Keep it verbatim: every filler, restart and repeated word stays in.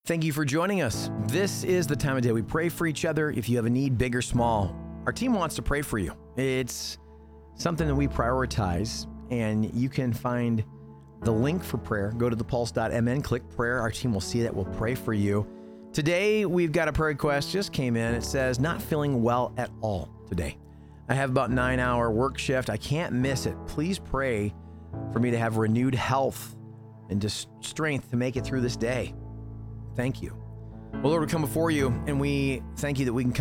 Thank you for joining us. This is the time of day we pray for each other. If you have a need, big or small, our team wants to pray for you. It's something that we prioritize, and you can find the link for prayer. Go to the pulse dot m n, click prayer. Our team will see that. We'll pray for you. Today, we've got a prayer request just came in. It says, not feeling well at all today. I have about nine hour work shift. I can't miss it. Please pray for me to have renewed health and just strength to make it through this day. Thank you. Well, Lord, we come before you and we thank you that we can come